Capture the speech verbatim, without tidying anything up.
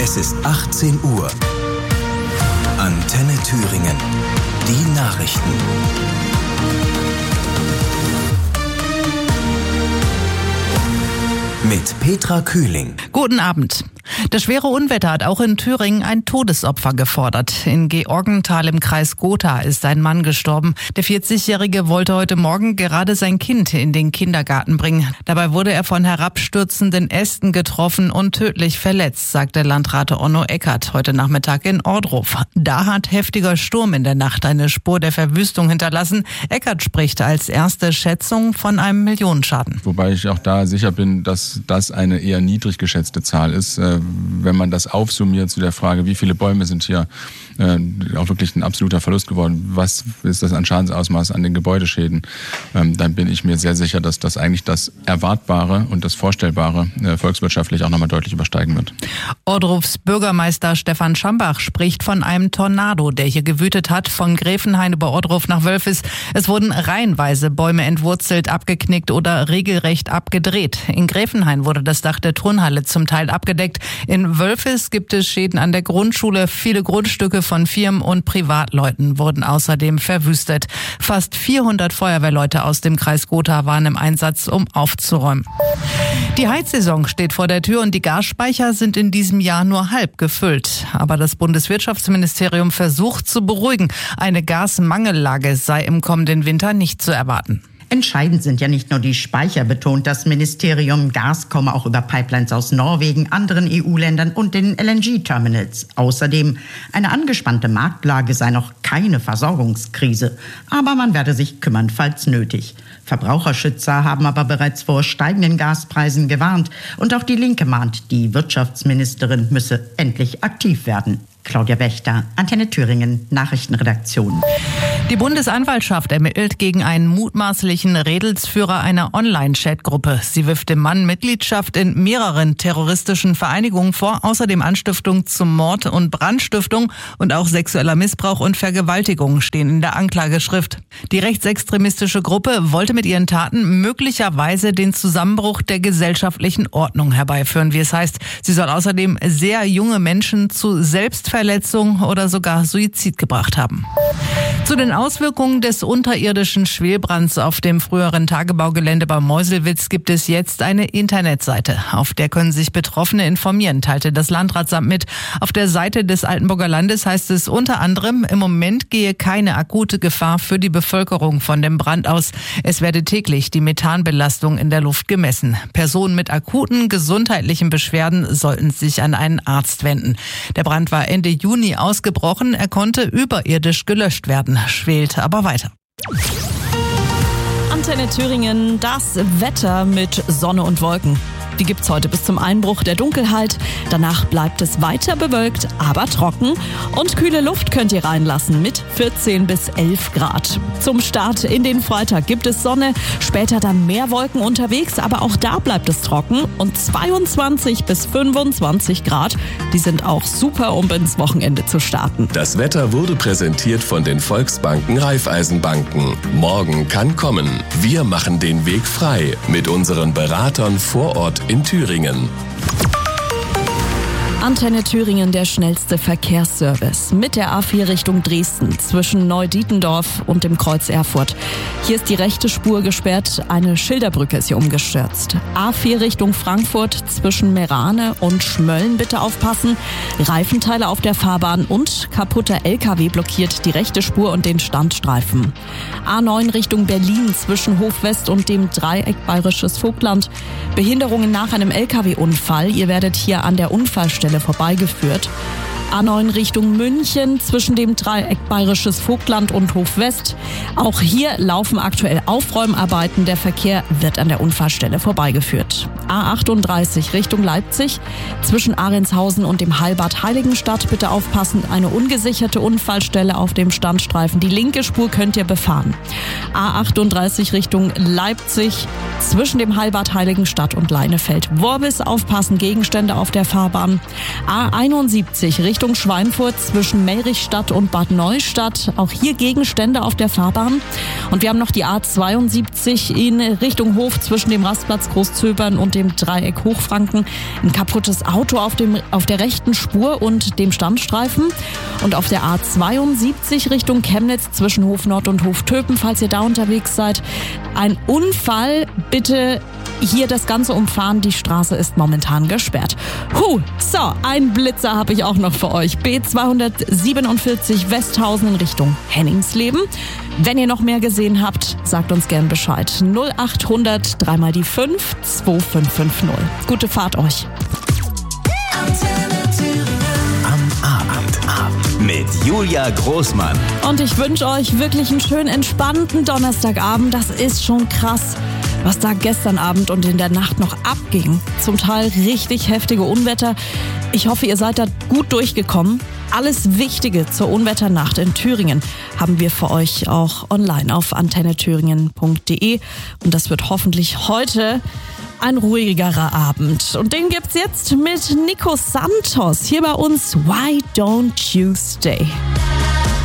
Es ist achtzehn Uhr. Antenne Thüringen. Die Nachrichten. Mit Petra Kühling. Guten Abend. Das schwere Unwetter hat auch in Thüringen ein Todesopfer gefordert. In Georgenthal im Kreis Gotha ist ein Mann gestorben. Der vierzigjährige wollte heute Morgen gerade sein Kind in den Kindergarten bringen. Dabei wurde er von herabstürzenden Ästen getroffen und tödlich verletzt, sagte Landrat Onno Eckert heute Nachmittag in Ohrdruf. Da hat heftiger Sturm in der Nacht eine Spur der Verwüstung hinterlassen. Eckert spricht als erste Schätzung von einem Millionenschaden. Wobei ich auch da sicher bin, dass das eine eher niedrig geschätzte Zahl ist. Wenn man das aufsummiert zu der Frage, wie viele Bäume sind hier äh, auch wirklich ein absoluter Verlust geworden, was ist das an Schadensausmaß an den Gebäudeschäden, ähm, dann bin ich mir sehr sicher, dass das eigentlich das Erwartbare und das Vorstellbare äh, volkswirtschaftlich auch nochmal deutlich übersteigen wird. Ohrdrufs Bürgermeister Stefan Schambach spricht von einem Tornado, der hier gewütet hat, von Gräfenhain über Ohrdruf nach Wölfis. Es wurden reihenweise Bäume entwurzelt, abgeknickt oder regelrecht abgedreht. In Gräfenhain wurde das Dach der Turnhalle zum Teil abgedeckt. In Wölfis gibt es Schäden an der Grundschule. Viele Grundstücke von Firmen und Privatleuten wurden außerdem verwüstet. Fast vierhundert Feuerwehrleute aus dem Kreis Gotha waren im Einsatz, um aufzuräumen. Die Heizsaison steht vor der Tür und die Gasspeicher sind in diesem Jahr nur halb gefüllt. Aber das Bundeswirtschaftsministerium versucht zu beruhigen. Eine Gasmangellage sei im kommenden Winter nicht zu erwarten. Entscheidend sind ja nicht nur die Speicher, betont das Ministerium. Gas komme auch über Pipelines aus Norwegen, anderen E U-Ländern und den L N G-Terminals. Außerdem, eine angespannte Marktlage sei noch keine Versorgungskrise. Aber man werde sich kümmern, falls nötig. Verbraucherschützer haben aber bereits vor steigenden Gaspreisen gewarnt. Und auch die Linke mahnt, die Wirtschaftsministerin müsse endlich aktiv werden. Claudia Wächter, Antenne Thüringen, Nachrichtenredaktion. Die Bundesanwaltschaft ermittelt gegen einen mutmaßlichen Redelsführer einer Online-Chat-Gruppe. Sie wirft dem Mann Mitgliedschaft in mehreren terroristischen Vereinigungen vor, außerdem Anstiftung zum Mord und Brandstiftung und auch sexueller Missbrauch und Vergewaltigung stehen in der Anklageschrift. Die rechtsextremistische Gruppe wollte mit ihren Taten möglicherweise den Zusammenbruch der gesellschaftlichen Ordnung herbeiführen, wie es heißt. Sie soll außerdem sehr junge Menschen zu Selbstverletzung oder sogar Suizid gebracht haben. Zu den Auswirkungen des unterirdischen Schwelbrands auf dem früheren Tagebaugelände bei Meuselwitz gibt es jetzt eine Internetseite. Auf der können sich Betroffene informieren, teilte das Landratsamt mit. Auf der Seite des Altenburger Landes heißt es unter anderem, im Moment gehe keine akute Gefahr für die Bevölkerung von dem Brand aus. Es werde täglich die Methanbelastung in der Luft gemessen. Personen mit akuten gesundheitlichen Beschwerden sollten sich an einen Arzt wenden. Der Brand war Ende Juni ausgebrochen. Er konnte überirdisch gelöscht werden, schwelt aber weiter. Antenne Thüringen, das Wetter mit Sonne und Wolken. Die gibt's heute bis zum Einbruch der Dunkelheit. Danach bleibt es weiter bewölkt, aber trocken. Und kühle Luft könnt ihr reinlassen mit vierzehn bis elf Grad. Zum Start in den Freitag gibt es Sonne, später dann mehr Wolken unterwegs, aber auch da bleibt es trocken. Und zweiundzwanzig bis fünfundzwanzig Grad, die sind auch super, um ins Wochenende zu starten. Das Wetter wurde präsentiert von den Volksbanken Raiffeisenbanken. Morgen kann kommen. Wir machen den Weg frei mit unseren Beratern vor Ort in Thüringen. Antenne Thüringen, der schnellste Verkehrsservice mit der A vier Richtung Dresden zwischen Neudietendorf und dem Kreuz Erfurt. Hier ist die rechte Spur gesperrt, eine Schilderbrücke ist hier umgestürzt. A vier Richtung Frankfurt zwischen Merane und Schmölln bitte aufpassen. Reifenteile auf der Fahrbahn und kaputter L K W blockiert die rechte Spur und den Standstreifen. A neun Richtung Berlin zwischen Hofwest und dem Dreieck Bayerisches Vogtland. Behinderungen nach einem L K W-Unfall. Ihr werdet hier an der Unfallstelle vorbeigeführt. A neun Richtung München zwischen dem Dreieck Bayerisches Vogtland und Hofwest. Auch hier laufen aktuell Aufräumarbeiten. Der Verkehr wird an der Unfallstelle vorbeigeführt. A achtunddreißig Richtung Leipzig zwischen Ahrentshausen und dem Heilbad Heiligenstadt. Bitte aufpassen, eine ungesicherte Unfallstelle auf dem Standstreifen. Die linke Spur könnt ihr befahren. A achtunddreißig Richtung Leipzig zwischen dem Heilbad Heiligenstadt und Leinefeld-Worbis. Aufpassen, Gegenstände auf der Fahrbahn. A einundsiebzig Richtung Richtung Schweinfurt zwischen Melrichstadt und Bad Neustadt. Auch hier Gegenstände auf der Fahrbahn. Und wir haben noch die A zweiundsiebzig in Richtung Hof zwischen dem Rastplatz Großzöbern und dem Dreieck Hochfranken. Ein kaputtes Auto auf, dem, auf der rechten Spur und dem Standstreifen. Und auf der A zweiundsiebzig Richtung Chemnitz zwischen Hof Nord und Hof Töpen, falls ihr da unterwegs seid. Ein Unfall, bitte hier das Ganze umfahren. Die Straße ist momentan gesperrt. Huh, so, ein Blitzer habe ich auch noch für euch. B zweihundertsiebenundvierzig Westhausen in Richtung Henningsleben. Wenn ihr noch mehr gesehen habt, sagt uns gern Bescheid. null achthundert drei mal die fünf zwei fünf fünf null. Gute Fahrt euch. Am Abend ab mit Julia Großmann. Und ich wünsche euch wirklich einen schönen, entspannten Donnerstagabend. Das ist schon krass, was da gestern Abend und in der Nacht noch abging. Zum Teil richtig heftige Unwetter. Ich hoffe, ihr seid da gut durchgekommen. Alles Wichtige zur Unwetternacht in Thüringen haben wir für euch auch online auf antenne thüringen punkt de. Und das wird hoffentlich heute ein ruhigerer Abend. Und den gibt's jetzt mit Nico Santos hier bei uns. Why Don't You Stay?